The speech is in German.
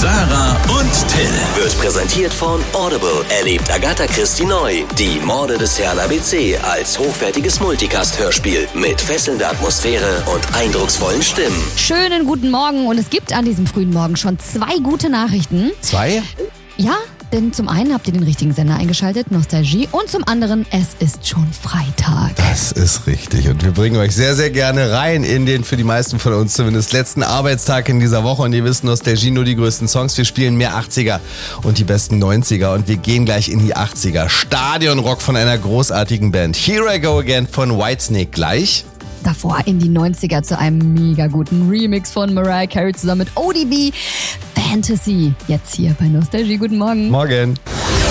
Sarah und Till. Wird präsentiert von Audible. Erlebt Agatha Christie neu. Die Morde des Herrn ABC als hochwertiges Multicast-Hörspiel mit fesselnder Atmosphäre und eindrucksvollen Stimmen. Schönen guten Morgen und es gibt an diesem frühen Morgen schon 2 gute Nachrichten. 2? Ja, denn zum einen habt ihr den richtigen Sender eingeschaltet, Nostalgie, und zum anderen, es ist schon Freitag. Das ist richtig und wir bringen euch sehr, sehr gerne rein in den, für die meisten von uns zumindest, letzten Arbeitstag in dieser Woche. Und ihr wisst, Nostalgie, nur die größten Songs. Wir spielen mehr 80er und die besten 90er und wir gehen gleich in die 80er. Stadionrock von einer großartigen Band. Here I Go Again von Whitesnake gleich. Davor in die 90er zu einem mega guten Remix von Mariah Carey zusammen mit ODB. Fantasy. Jetzt hier bei Nostalgie. Guten Morgen. Morgen.